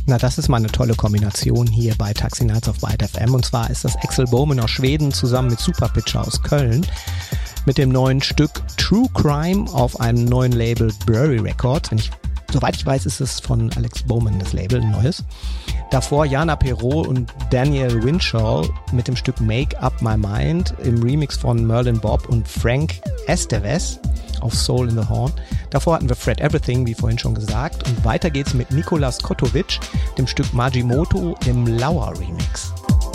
Na, das ist mal eine tolle Kombination hier bei Taxi Nights auf Byte FM. Und zwar ist das Axel Bowman aus Schweden zusammen mit Superpitcher aus Köln mit dem neuen Stück True Crime auf einem neuen Label Blurry Records. Soweit ich weiß, ist es von Alex Bowman, das Label, ein neues. Davor Jana Perrault und Daniel Winchell mit dem Stück Make Up My Mind im Remix von Merlin Bob und Frank Esteves auf Soul in the Horn. Davor hatten wir Fred Everything, wie vorhin schon gesagt. Und weiter geht's mit Nikolas Kotovic, dem Stück Majimoto im Lauer Remix.